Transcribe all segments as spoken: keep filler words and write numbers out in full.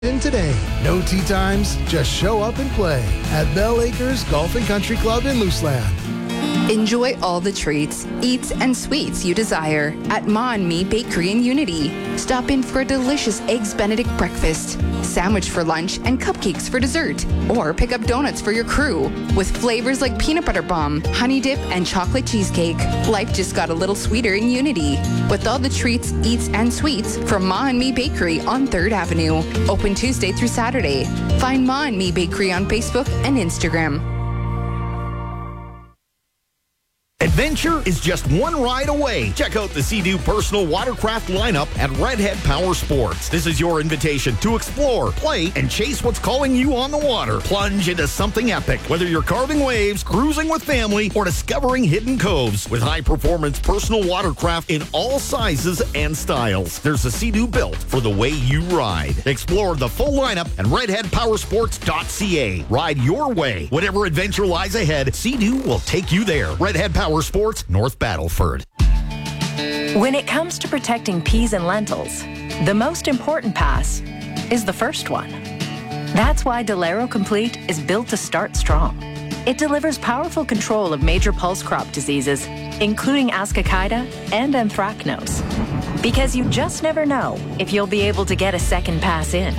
In today. No tee times, just show up and play at Bell Acres Golf and Country Club in Luceland. Enjoy all the treats, eats, and sweets you desire at Ma and Me Bakery in Unity. Stop in for a delicious Eggs Benedict breakfast, sandwich for lunch, and cupcakes for dessert. Or pick up donuts for your crew with flavors like peanut butter bomb, honey dip, and chocolate cheesecake. Life just got a little sweeter in Unity with all the treats, eats, and sweets from Ma and Me Bakery on third Avenue. Open Tuesday through Saturday. Find Ma and Me Bakery on Facebook and Instagram. Adventure is just one ride away. Check out the Sea-Doo personal watercraft lineup at Redhead Power Sports. This is your invitation to explore, play, and chase what's calling you on the water. Plunge into something epic, whether you're carving waves, cruising with family, or discovering hidden coves. With high-performance personal watercraft in all sizes and styles, there's a Sea-Doo built for the way you ride. Explore the full lineup at redhead power sports dot c a. Ride your way. Whatever adventure lies ahead, Sea-Doo will take you there. Redhead Power Sports, North Battleford. When it comes to protecting peas and lentils, the most important pass is the first one. That's why Delero Complete is built to start strong. It delivers powerful control of major pulse crop diseases, including Ascochyta and Anthracnose. Because you just never know if you'll be able to get a second pass in.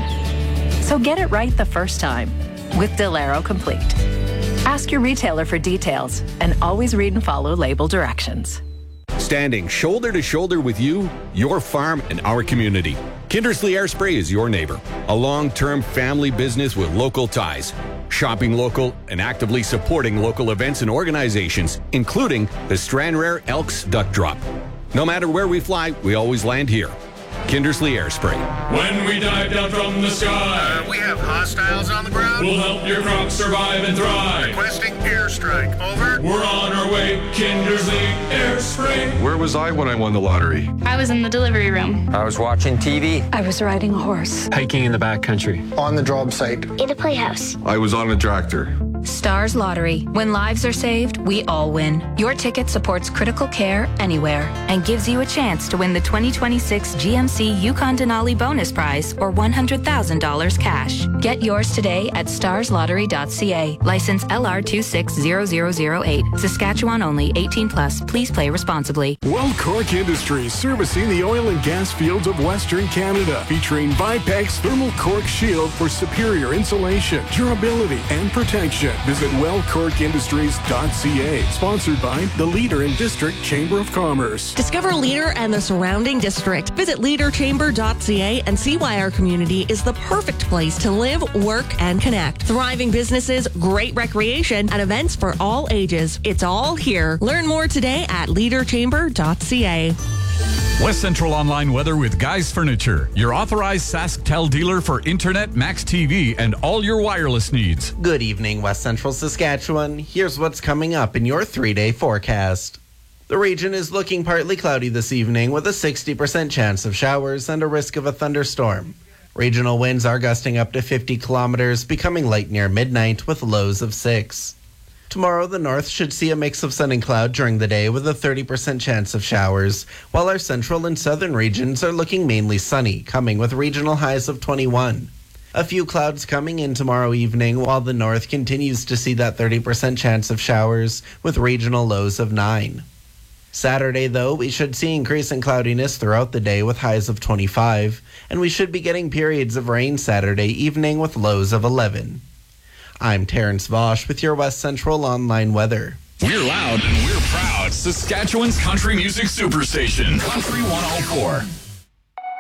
So get it right the first time with Delero Complete. Ask your retailer for details and always read and follow label directions. Standing shoulder to shoulder with you, your farm, and our community. Kindersley Air Spray is your neighbor. A long-term family business with local ties. Shopping local and actively supporting local events and organizations, including the Stranraer Elks Duck Drop. No matter where we fly, we always land here. Kindersley Air Spray. When we dive down from the sky, uh, we have hostiles on the ground. We'll help your crops survive and thrive. Requesting airstrike. Over. We're on our way. Kindersley Air Spray. Where was I when I won the lottery? I was in the delivery room. I was watching T V. I was riding a horse. Hiking in the backcountry. On the job site. In a playhouse. I was on a tractor. Stars Lottery. When lives are saved, we all win. Your ticket supports critical care anywhere and gives you a chance to win the twenty twenty-six G M C Yukon Denali bonus prize or one hundred thousand dollars cash. Get yours today at stars lottery dot c a. License L R two six zero zero zero eight. Saskatchewan only. eighteen plus. Please play responsibly. Well Cork Industries, servicing the oil and gas fields of Western Canada, featuring Vipex Thermal Cork Shield for superior insulation, durability, and protection. Visit well cork industries dot c a. Sponsored by the Leader and District Chamber of Commerce. Discover Leader and the surrounding district. Visit leader chamber dot c a and see why our community is the perfect place to live, work, and connect. Thriving businesses, great recreation, and events for all ages. It's all here. Learn more today at leader chamber dot c a. West Central Online Weather with Guys Furniture, your authorized SaskTel dealer for internet, Max T V, and all your wireless needs. Good evening, West Central Saskatchewan. Here's what's coming up in your three-day forecast. The region is looking partly cloudy this evening with a sixty percent chance of showers and a risk of a thunderstorm. Regional winds are gusting up to fifty kilometers, becoming light near midnight with lows of six. Tomorrow, the north should see a mix of sun and cloud during the day with a thirty percent chance of showers, while our central and southern regions are looking mainly sunny, coming with regional highs of twenty-one. A few clouds coming in tomorrow evening, while the north continues to see that thirty percent chance of showers with regional lows of nine. Saturday, though, we should see increasing cloudiness throughout the day with highs of twenty-five, and we should be getting periods of rain Saturday evening with lows of eleven. I'm Terrence Vosch with your West Central Online Weather. We're loud and we're proud. Saskatchewan's country music superstation. Country one oh four.